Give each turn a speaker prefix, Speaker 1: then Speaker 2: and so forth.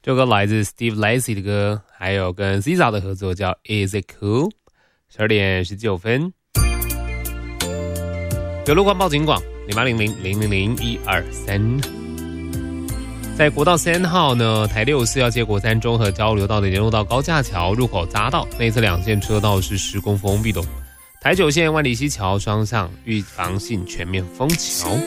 Speaker 1: 这首歌来自 Steve Lacy 的歌，还有跟 SZA 的合作叫 Is It Cool。12点19分，有路况报警广0800000123。在国道3号呢，台64要接国3中和交流道的联络道高架桥入口匝道内侧2线车道是施工封闭的。台9线万里溪桥双向预防性全面封桥。